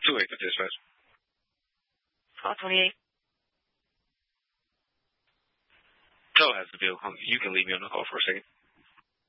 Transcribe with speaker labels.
Speaker 1: 2-8 for dispatch.
Speaker 2: Call 28.
Speaker 1: Tow has the vehicle. You can leave me on the call for a second.